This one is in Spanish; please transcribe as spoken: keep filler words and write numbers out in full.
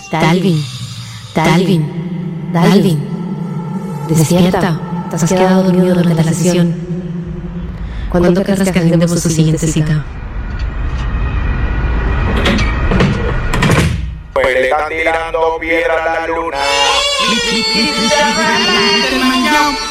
Dalvin, Dalvin, Dalvin, despierta, te has quedado dormido durante la sesión. ¿Cuándo querrás que agendemos tu siguiente cita? Pues le están tirando piedra a la luna.